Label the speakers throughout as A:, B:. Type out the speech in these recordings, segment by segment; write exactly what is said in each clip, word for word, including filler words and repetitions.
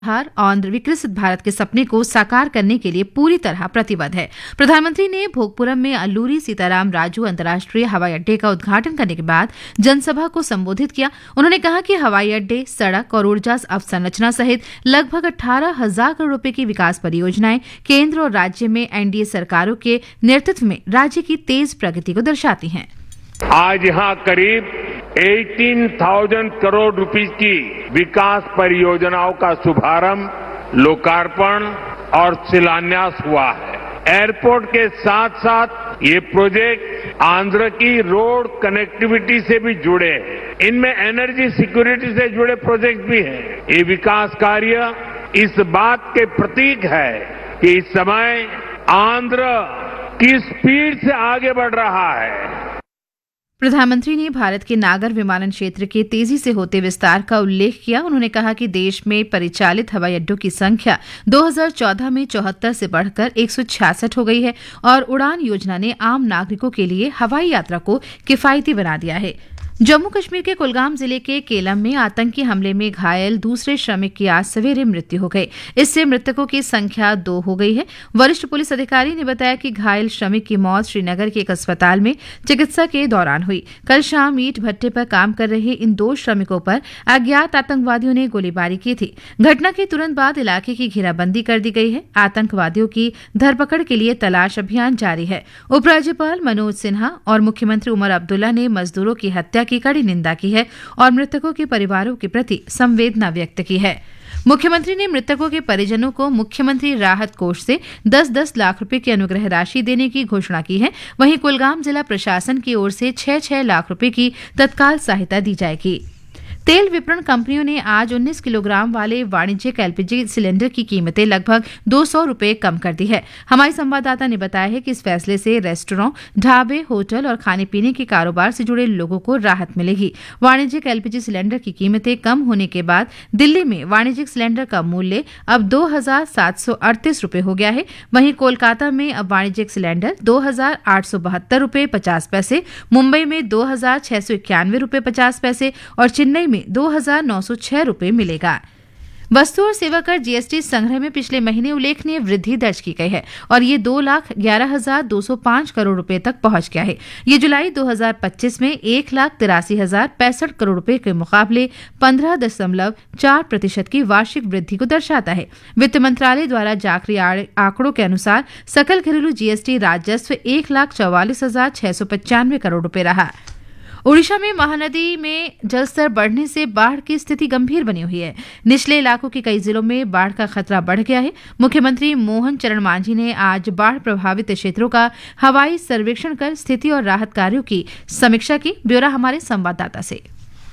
A: और विकसित भारत के सपने को साकार करने के लिए पूरी तरह प्रतिबद्ध है। प्रधानमंत्री ने भोगपुरम में अल्लूरी सीताराम राजू अंतर्राष्ट्रीय हवाई अड्डे का उद्घाटन करने के बाद जनसभा को संबोधित किया। उन्होंने कहा कि हवाई अड्डे, सड़क और ऊर्जा अवसंरचना सहित लगभग अठारह हजार करोड़ रुपए की विकास परियोजनाएं केंद्र और राज्य में एनडीए सरकारों के नेतृत्व में राज्य की तेज प्रगति को दर्शाती हैं।
B: आज यहाँ करीब अठारह हज़ार करोड़ रुपए की विकास परियोजनाओं का शुभारंभ, लोकार्पण और शिलान्यास हुआ है। एयरपोर्ट के साथ साथ ये प्रोजेक्ट आंध्र की रोड कनेक्टिविटी से भी जुड़े हैं। इनमें एनर्जी सिक्योरिटी से जुड़े प्रोजेक्ट भी हैं। ये विकास कार्य इस बात के प्रतीक है कि इस समय आंध्र किस स्पीड से आगे बढ़ रहा है।
A: प्रधानमंत्री ने भारत के नागर विमानन क्षेत्र के तेजी से होते विस्तार का उल्लेख किया। उन्होंने कहा कि देश में परिचालित हवाई अड्डों की संख्या दो हज़ार चौदह में चौहत्तर से बढ़कर एक सौ छियासठ हो गई है और उड़ान योजना ने आम नागरिकों के लिए हवाई यात्रा को किफायती बना दिया है। जम्मू कश्मीर के कुलगाम जिले के केलम में आतंकी हमले में घायल दूसरे श्रमिक की आज सवेरे मृत्यु हो गई। इससे मृतकों की संख्या दो हो गई है। वरिष्ठ पुलिस अधिकारी ने बताया कि घायल श्रमिक की मौत श्रीनगर के एक अस्पताल में चिकित्सा के दौरान हुई। कल शाम ईंट भट्टे पर काम कर रहे इन दो श्रमिकों पर अज्ञात आतंकवादियों ने गोलीबारी की थी। घटना के तुरंत बाद इलाके की घेराबंदी कर दी गई है। आतंकवादियों की धरपकड़ के लिए तलाश अभियान जारी है। उपराज्यपाल मनोज सिन्हा और मुख्यमंत्री उमर अब्दुल्ला ने मजदूरों की हत्या की कड़ी निंदा की है और मृतकों के परिवारों के प्रति संवेदना व्यक्त की है। मुख्यमंत्री ने मृतकों के परिजनों को मुख्यमंत्री राहत कोष से दस दस लाख रुपए की अनुग्रह राशि देने की घोषणा की है। वहीं कुलगाम जिला प्रशासन की ओर से छह छह लाख रुपए की तत्काल सहायता दी जाएगी। तेल विपणन कंपनियों ने आज उन्नीस किलोग्राम वाले वाणिज्यिक एलपीजी सिलेंडर की कीमतें लगभग दो सौ रुपए कम कर दी है। हमारे संवाददाता ने बताया है कि इस फैसले से रेस्टोरेंट, ढाबे, होटल और खाने पीने के कारोबार से जुड़े लोगों को राहत मिलेगी। वाणिज्यिक एलपीजी सिलेंडर की कीमतें कम होने के बाद दिल्ली में वाणिज्यिक सिलेंडर का मूल्य अब दो हजार सात सौ अड़तीस रुपए हो गया है। वहीं कोलकाता में अब वाणिज्यिक सिलेंडर दो हजार आठ सौ बहत्तर रुपए पचास पैसे, मुंबई में दो हजार छह सौ इक्यानवे रुपए पचास पैसे और चेन्नई में दो हजार नौ सौ छह रुपए मिलेगा। वस्तु और सेवा कर जीएसटी संग्रह में पिछले महीने उल्लेखनीय वृद्धि दर्ज की गई है और ये दो लाख ग्यारह हजार दो सौ पांच करोड़ रुपए तक पहुंच गया है। ये जुलाई दो हजार पच्चीस में एक लाख तिरासी हजार पैंसठ करोड़ रुपए के मुकाबले पंद्रह दशमलव चार प्रतिशत की वार्षिक वृद्धि को दर्शाता है। वित्त मंत्रालय द्वारा जारी आंकड़ों के अनुसार सकल घरेलू जीएसटी राजस्व एक लाख चौवालीस हजार छह सौ पचानवे करोड़ रुपए रहा। ओडिशा में महानदी में जलस्तर बढ़ने से बाढ़ की स्थिति गंभीर बनी हुई है। निचले इलाकों के कई जिलों में बाढ़ का खतरा बढ़ गया है। मुख्यमंत्री मोहन चरण मांझी ने आज बाढ़ प्रभावित क्षेत्रों का हवाई सर्वेक्षण कर स्थिति और राहत कार्यों की समीक्षा की। ब्यौरा हमारे संवाददाता से।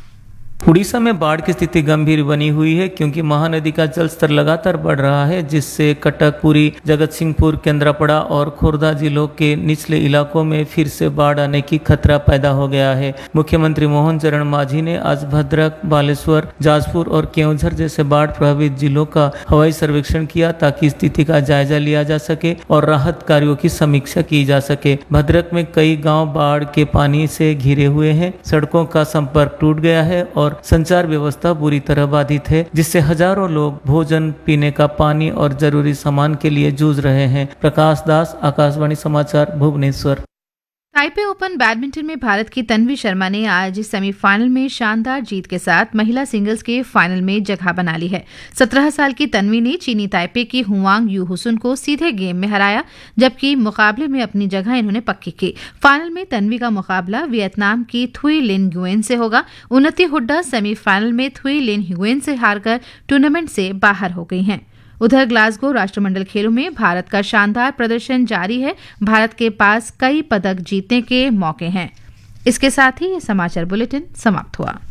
C: उड़ीसा में बाढ़ की स्थिति गंभीर बनी हुई है क्योंकि महानदी का जलस्तर लगातार बढ़ रहा है, जिससे कटक, पुरी, जगत सिंहपुर, केंद्रापड़ा और खोर्धा जिलों के निचले इलाकों में फिर से बाढ़ आने की खतरा पैदा हो गया है। मुख्यमंत्री मोहन चरण मांझी ने आज भद्रक, बालेश्वर, जाजपुर और केवंझर जैसे बाढ़ प्रभावित जिलों का हवाई सर्वेक्षण किया ताकि स्थिति का जायजा लिया जा सके और राहत कार्यों की समीक्षा की जा सके। भद्रक में कई गाँव बाढ़ के पानी से घिरे हुए हैं, सड़कों का संपर्क टूट गया है और संचार व्यवस्था बुरी तरह बाधित है, जिससे हजारों लोग भोजन, पीने का पानी और जरूरी सामान के लिए जूझ रहे हैं। प्रकाश दास, आकाशवाणी समाचार, भुवनेश्वर।
A: ताइपे ओपन बैडमिंटन में भारत की तन्वी शर्मा ने आज सेमीफाइनल में शानदार जीत के साथ महिला सिंगल्स के फाइनल में जगह बना ली है। सत्रह साल की तन्वी ने चीनी ताइपे की हुआंग यू हुसुन को सीधे गेम में हराया, जबकि मुकाबले में अपनी जगह इन्होंने पक्की की। फाइनल में तन्वी का मुकाबला वियतनाम की थुई लिन ह्युएन से होगा। उन्नति हुड्डा सेमीफाइनल में थुई लिन ह्युएन से हारकर टूर्नामेंट से बाहर हो गई हैं। उधर ग्लासगो राष्ट्रमंडल खेलों में भारत का शानदार प्रदर्शन जारी है। भारत के पास कई पदक जीतने के मौके हैं। इसके साथ ही ये समाचार बुलेटिन समाप्त हुआ।